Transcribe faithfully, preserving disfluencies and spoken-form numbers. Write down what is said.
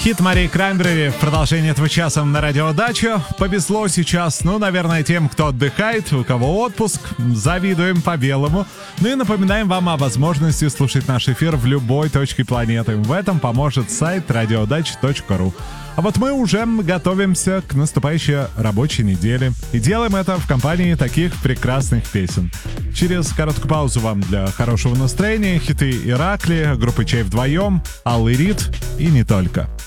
Хит Марии Краймбрери в продолжении этого часа на радио Дача. Повезло сейчас, ну, наверное, тем, кто отдыхает, у кого отпуск. Завидуем по-белому. Ну и напоминаем вам о возможности слушать наш эфир в любой точке планеты. В этом поможет сайт радиодач точка ру. А вот мы уже готовимся к наступающей рабочей неделе. И делаем это в компании таких прекрасных песен. Через короткую паузу вам для хорошего настроения хиты Иракли, группы «Чай вдвоем», Аллы Рид и не только.